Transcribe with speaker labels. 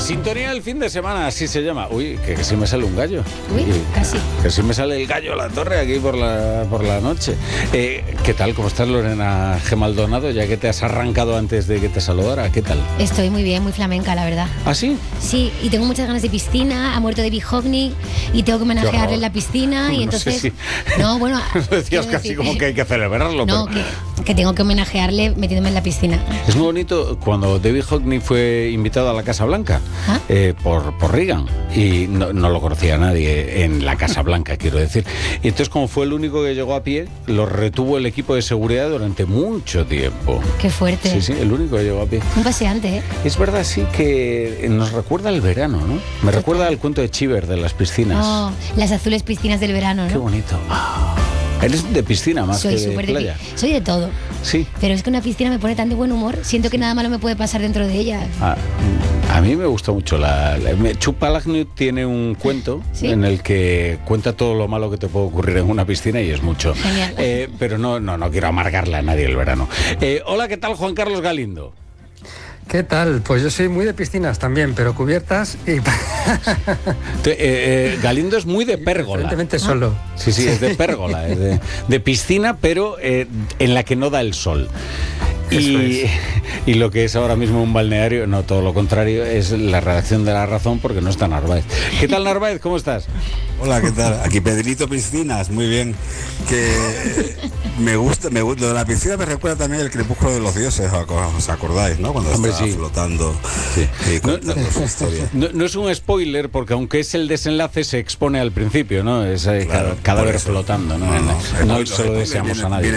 Speaker 1: Sintonía del fin de semana, así se llama. Uy, que sí me sale un gallo.
Speaker 2: Uy, casi.
Speaker 1: Que sí me sale el gallo a la torre aquí por la noche. ¿Qué tal? ¿Cómo estás, Lorena G. Maldonado? Ya que te has arrancado antes de que te saludara, ¿qué tal?
Speaker 2: Estoy muy bien, muy flamenca, la verdad.
Speaker 1: ¿Ah, sí?
Speaker 2: Sí, y tengo muchas ganas de piscina. Ha muerto David Hockney y tengo que homenajearle en la piscina. Y entonces.
Speaker 1: No sé si...
Speaker 2: No, bueno.
Speaker 1: Lo decías casi como que hay que celebrarlo.
Speaker 2: No,
Speaker 1: pero...
Speaker 2: que tengo que homenajearle metiéndome en la piscina.
Speaker 1: Es muy bonito cuando David Hockney fue invitado a la Casa Blanca por Reagan, y no lo conocía nadie en la Casa Blanca, quiero decir. Y entonces, como fue el único que llegó a pie, lo retuvo el equipo de seguridad durante mucho tiempo.
Speaker 2: Qué fuerte.
Speaker 1: Sí, sí, el único que llegó a pie.
Speaker 2: Un paseante, ¿eh?
Speaker 1: Es verdad, sí, que nos recuerda al verano, ¿no? Me recuerda al cuento de Chiver de las piscinas.
Speaker 2: Oh, las azules piscinas del verano, ¿no?
Speaker 1: Qué bonito. Eres de piscina más que de playa.
Speaker 2: Soy de todo.
Speaker 1: Sí.
Speaker 2: Pero es que una piscina me pone tan de buen humor. Siento que nada malo me puede pasar dentro de ella.
Speaker 1: A mí me gusta mucho Chuck Palahniuk tiene un cuento en el que cuenta todo lo malo que te puede ocurrir en una piscina, y es mucho.
Speaker 2: Genial.
Speaker 1: Pero no quiero amargarle a nadie el verano. Hola, ¿qué tal, Juan Carlos Galindo?
Speaker 3: ¿Qué tal? Pues yo soy muy de piscinas también, pero cubiertas y...
Speaker 1: Galindo es muy de pérgola.
Speaker 3: Evidentemente solo.
Speaker 1: Sí, es de pérgola, es de piscina, pero en la que no da el sol. Y lo que es ahora mismo un balneario, no, todo lo contrario, es la redacción de La Razón, porque no está Narváez. ¿Qué tal, Narváez? ¿Cómo estás?
Speaker 4: Hola, ¿qué tal? Aquí Pedrito Piscinas, muy bien. Que me gusta, lo de la piscina me recuerda también el Crepúsculo de los Dioses, ¿os acordáis, no? Cuando está flotando y contando su historia.
Speaker 1: No es un spoiler, porque aunque es el desenlace, se expone al principio, ¿no? Es cadáver flotando, ¿no? No se lo deseamos a nadie.